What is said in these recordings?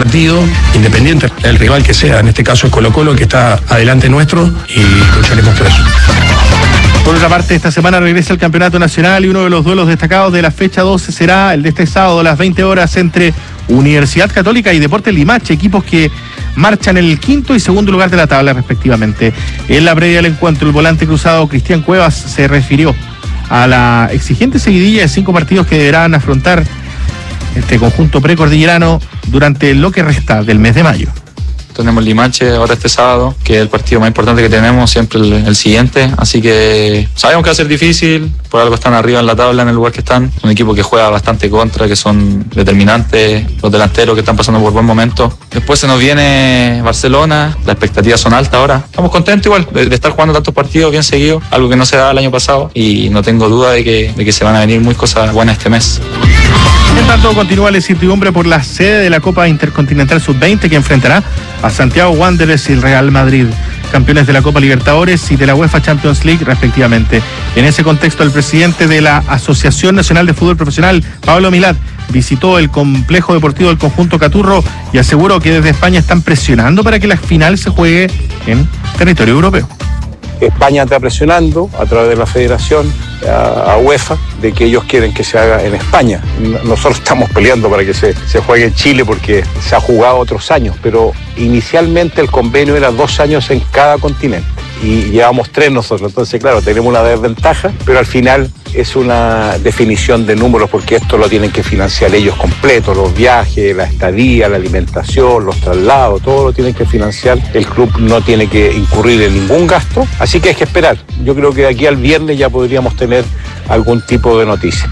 partido, independiente del rival que sea. En este caso es Colo-Colo, que está adelante nuestro, y lucharemos por eso. Por otra parte, esta semana regresa el Campeonato Nacional y uno de los duelos destacados de la fecha 12 será el de este sábado a las 20 horas entre Universidad Católica y Deportes Limache, equipos que marchan en el quinto y segundo lugar de la tabla respectivamente. En la previa del encuentro, el volante cruzado Cristian Cuevas se refirió a la exigente seguidilla de 5 partidos que deberán afrontar este conjunto precordillerano durante lo que resta del mes de mayo. Tenemos Limache ahora este sábado, que es el partido más importante que tenemos, siempre el siguiente, así que sabemos que va a ser difícil, por algo están arriba en la tabla en el lugar que están, un equipo que juega bastante contra, que son determinantes, los delanteros que están pasando por buen momento. Después se nos viene Barcelona, las expectativas son altas ahora, estamos contentos igual de estar jugando tantos partidos bien seguidos, algo que no se daba el año pasado, y no tengo duda de que se van a venir muy cosas buenas este mes. En tanto, continúa la incertidumbre por la sede de la Copa Intercontinental Sub-20, que enfrentará a Santiago Wanderers y el Real Madrid, campeones de la Copa Libertadores y de la UEFA Champions League respectivamente. En ese contexto, el presidente de la Asociación Nacional de Fútbol Profesional, Pablo Milad, visitó el complejo deportivo del conjunto Caturro y aseguró que desde España están presionando para que la final se juegue en territorio europeo. España está presionando a través de la federación a UEFA de que ellos quieren que se haga en España. Nosotros estamos peleando para que se juegue en Chile porque se ha jugado otros años, pero inicialmente el convenio era 2 años en cada continente y llevamos 3 nosotros, entonces claro, tenemos una desventaja, pero al final es una definición de números porque esto lo tienen que financiar ellos completo, los viajes, la estadía, la alimentación, los traslados, todo lo tienen que financiar, el club no tiene que incurrir en ningún gasto, así que hay que esperar. Yo creo que de aquí al viernes ya podríamos tener algún tipo de noticia.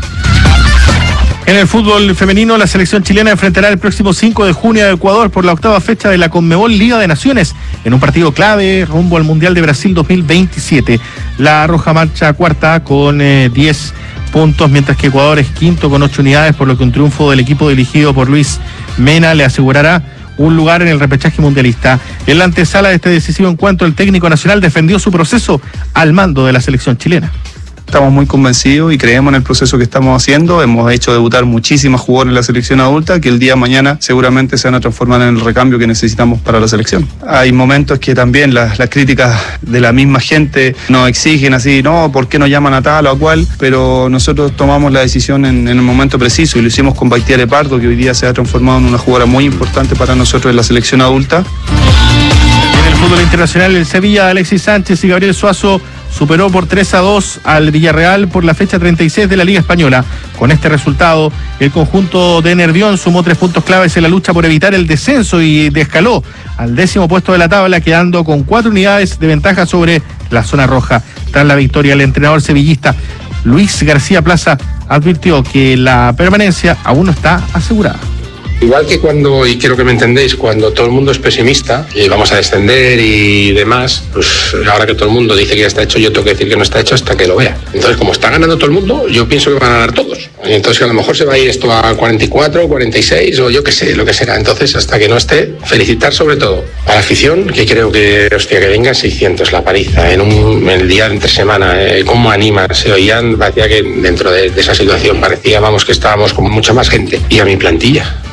En el fútbol femenino, la selección chilena enfrentará el próximo 5 de junio a Ecuador por la 8ª fecha de la Conmebol Liga de Naciones, en un partido clave rumbo al Mundial de Brasil 2027. La Roja marcha cuarta con 10 puntos, mientras que Ecuador es quinto con 8 unidades, por lo que un triunfo del equipo dirigido por Luis Mena le asegurará un lugar en el repechaje mundialista. En la antesala de este decisivo encuentro, el técnico nacional defendió su proceso al mando de la selección chilena. Estamos muy convencidos y creemos en el proceso que estamos haciendo. Hemos hecho debutar muchísimas jugadoras en la selección adulta que el día de mañana seguramente se van a transformar en el recambio que necesitamos para la selección. Hay momentos que también las críticas de la misma gente nos exigen así, no, ¿por qué nos llaman a tal o a cual? Pero nosotros tomamos la decisión en el momento preciso y lo hicimos con Baitiare Pardo, que hoy día se ha transformado en una jugadora muy importante para nosotros en la selección adulta. En el fútbol internacional, el Sevilla, Alexis Sánchez y Gabriel Suazo superó por 3-2 al Villarreal por la fecha 36 de la Liga Española. Con este resultado, el conjunto de Nervión sumó 3 puntos claves en la lucha por evitar el descenso y descaló al 10º puesto de la tabla, quedando con 4 unidades de ventaja sobre la zona roja. Tras la victoria, el entrenador sevillista Luis García Plaza advirtió que la permanencia aún no está asegurada. Igual que cuando, y quiero que me entendéis, cuando todo el mundo es pesimista y vamos a descender y demás, pues ahora que todo el mundo dice que ya está hecho, yo tengo que decir que no está hecho hasta que lo vea. Entonces, como está ganando todo el mundo, yo pienso que van a ganar todos. Entonces, a lo mejor se va a ir esto a 44, 46 o yo qué sé, lo que será. Entonces, hasta que no esté, felicitar sobre todo a la afición, que creo que, hostia, que vengan 600, la paliza, en el día de entre semana, cómo animan, se oían, parecía que dentro de esa situación parecía, vamos, que estábamos con mucha más gente. Y a mi plantilla,